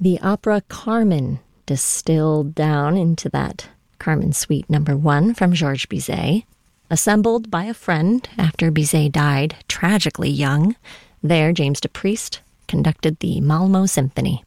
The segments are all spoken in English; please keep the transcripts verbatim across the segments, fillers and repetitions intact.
The opera Carmen, distilled down into that Carmen Suite number one from Georges Bizet, assembled by a friend after Bizet died tragically young. There, James DePriest conducted the Malmo Symphony.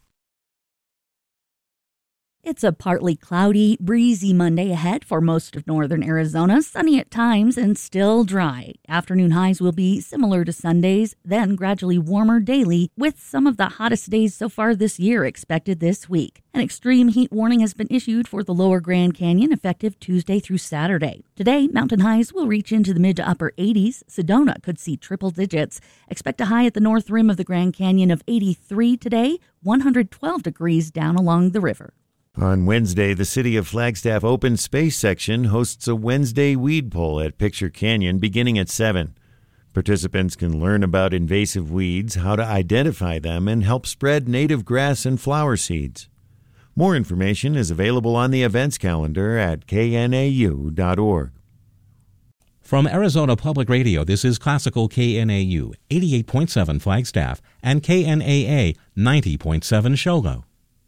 It's a partly cloudy, breezy Monday ahead for most of northern Arizona, sunny at times and still dry. Afternoon highs will be similar to Sunday's, then gradually warmer daily, with some of the hottest days so far this year expected this week. An extreme heat warning has been issued for the lower Grand Canyon effective Tuesday through Saturday. Today, mountain highs will reach into the mid to upper eighties. Sedona could see triple digits. Expect a high at the north rim of the Grand Canyon of eighty-three today, one hundred twelve degrees down along the river. On Wednesday, the City of Flagstaff Open Space Section hosts a Wednesday weed pull at Picture Canyon beginning at seven. Participants can learn about invasive weeds, how to identify them, and help spread native grass and flower seeds. More information is available on the events calendar at K N A U dot org. From Arizona Public Radio, this is Classical K N A U, eighty-eight point seven Flagstaff, and K N A A, ninety point seven Shogo.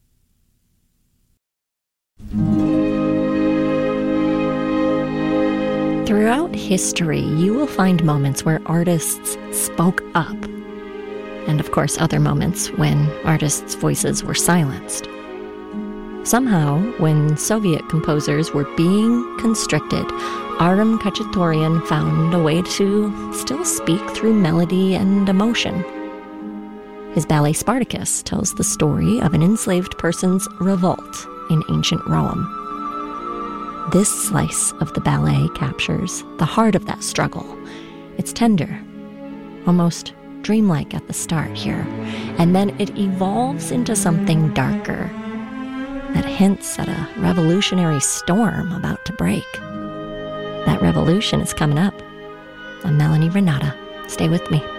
Throughout history, you will find moments where artists spoke up. And of course, other moments when artists' voices were silenced. Somehow, when Soviet composers were being constricted, Aram Khachaturian found a way to still speak through melody and emotion. His ballet Spartacus tells the story of an enslaved person's revolt in ancient Rome. This slice of the ballet captures the heart of that struggle. It's tender, almost dreamlike at the start here, and then it evolves into something darker that hints at a revolutionary storm about to break. That revolution is coming up. I'm Melanie Renata. Stay with me.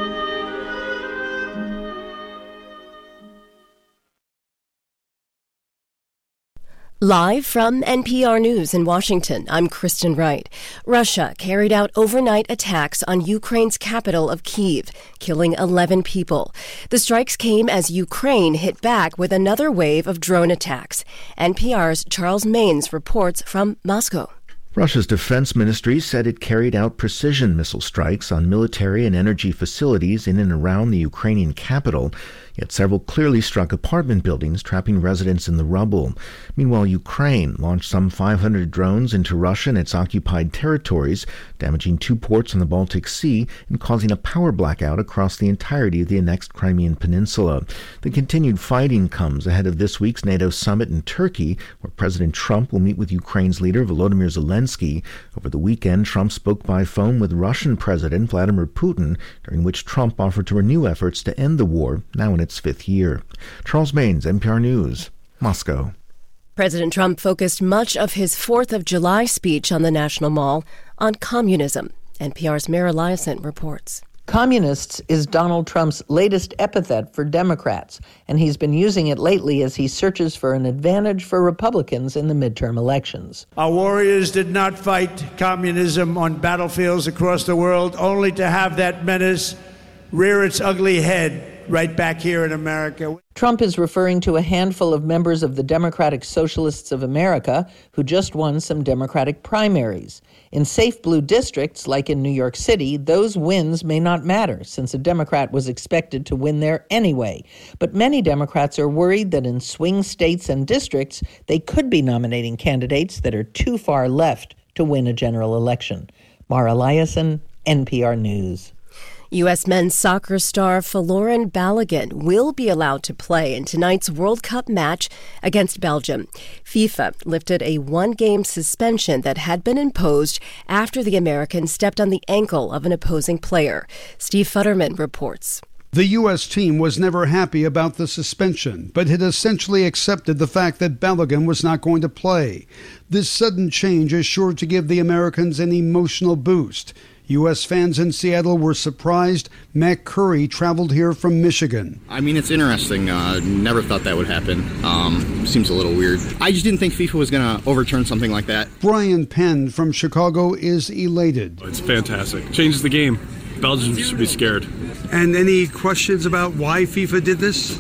Live from N P R News in Washington, I'm Kristen Wright. Russia carried out overnight attacks on Ukraine's capital of Kyiv, killing eleven people. The strikes came as Ukraine hit back with another wave of drone attacks. N P R's Charles Maynes reports from Moscow. Russia's defense ministry said it carried out precision missile strikes on military and energy facilities in and around the Ukrainian capital, yet several clearly struck apartment buildings, trapping residents in the rubble. Meanwhile, Ukraine launched some five hundred drones into Russia and its occupied territories, damaging two ports on the Baltic Sea and causing a power blackout across the entirety of the annexed Crimean Peninsula. The continued fighting comes ahead of this week's NATO summit in Turkey, where President Trump will meet with Ukraine's leader Volodymyr Zelensky. Over the weekend, Trump spoke by phone with Russian President Vladimir Putin, during which Trump offered to renew efforts to end the war, now in its fifth year. Charles Maynes, N P R News, Moscow. President Trump focused much of his fourth of July speech on the National Mall on communism. N P R's Mara Liasson reports. Communists is Donald Trump's latest epithet for Democrats, and he's been using it lately as he searches for an advantage for Republicans in the midterm elections. Our warriors did not fight communism on battlefields across the world, only to have that menace rear its ugly head right back here in America. Trump is referring to a handful of members of the Democratic Socialists of America who just won some Democratic primaries. In safe blue districts, like in New York City, those wins may not matter, since a Democrat was expected to win there anyway. But many Democrats are worried that in swing states and districts, they could be nominating candidates that are too far left to win a general election. Mara Liasson, N P R News. U S men's soccer star Folarin Balogun will be allowed to play in tonight's World Cup match against Belgium. FIFA lifted a one-game suspension that had been imposed after the American stepped on the ankle of an opposing player. Steve Futterman reports. The U S team was never happy about the suspension, but had essentially accepted the fact that Balogun was not going to play. This sudden change is sure to give the Americans an emotional boost. U S fans in Seattle were surprised. Matt Curry traveled here from Michigan. I mean, it's interesting. Uh, never thought that would happen. Um, seems a little weird. I just didn't think FIFA was going to overturn something like that. Brian Penn from Chicago is elated. It's fantastic. Changes the game. Belgium should be scared. And any questions about why FIFA did this?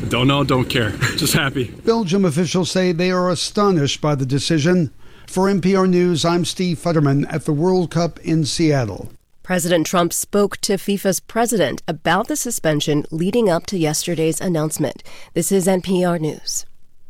Don't know, don't care. Just happy. Belgium officials say they are astonished by the decision. For N P R News, I'm Steve Futterman at the World Cup in Seattle. President Trump spoke to FIFA's president about the suspension leading up to yesterday's announcement. This is N P R News.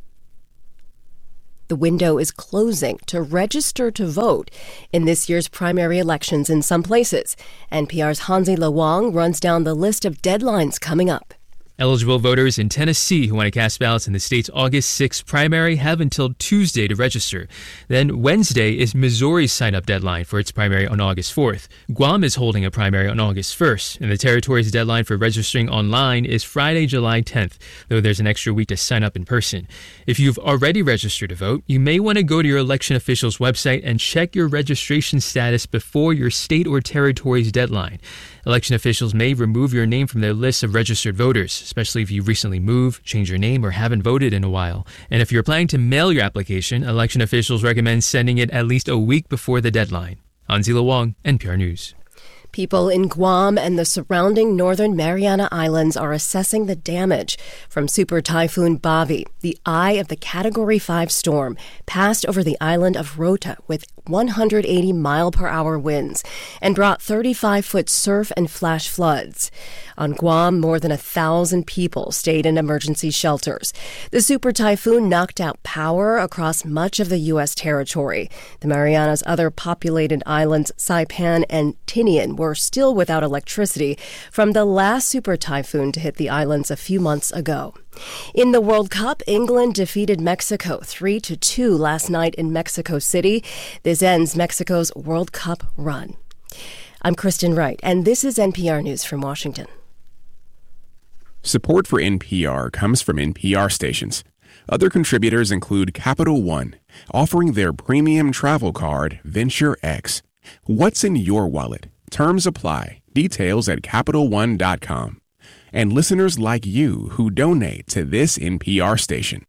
The window is closing to register to vote in this year's primary elections in some places. N P R's Hansi Lo Wang runs down the list of deadlines coming up. Eligible voters in Tennessee who want to cast ballots in the state's August sixth primary have until Tuesday to register. Then Wednesday is Missouri's sign-up deadline for its primary on August fourth. Guam is holding a primary on August first, and the territory's deadline for registering online is Friday, July tenth, though there's an extra week to sign up in person. If you've already registered to vote, you may want to go to your election official's website and check your registration status before your state or territory's deadline. Election officials may remove your name from their list of registered voters, especially if you recently moved, changed your name, or haven't voted in a while. And if you're planning to mail your application, election officials recommend sending it at least a week before the deadline. Hansi Lo Wang, N P R News. People in Guam and the surrounding northern Mariana Islands are assessing the damage from Super Typhoon Bavi. The eye of the Category five storm passed over the island of Rota with one hundred eighty mile per hour winds and brought thirty-five foot surf and flash floods. On Guam, more than a thousand people stayed in emergency shelters. The super typhoon knocked out power across much of the U S territory. The Marianas' other populated islands, Saipan and Tinian, were still without electricity from the last super typhoon to hit the islands a few months ago. In the World Cup, England defeated Mexico three to two last night in Mexico City. This ends Mexico's World Cup run. I'm Kristen Wright, and this is N P R News from Washington. Support for N P R comes from N P R stations. Other contributors include Capital One, offering their premium travel card, Venture X. What's in your wallet? Terms apply. Details at Capital One dot com. And listeners like you who donate to this N P R station.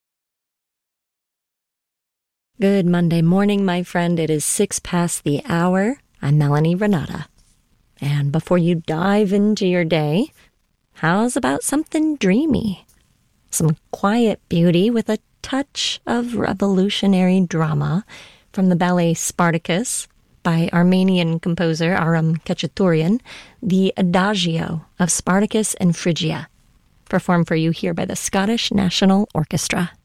Good Monday morning, my friend. It is six past the hour. I'm Melanie Renata. And before you dive into your day, how's about something dreamy? Some quiet beauty with a touch of revolutionary drama from the ballet Spartacus by Armenian composer Aram Khachaturian, the Adagio of Spartacus and Phrygia, performed for you here by the Scottish National Orchestra.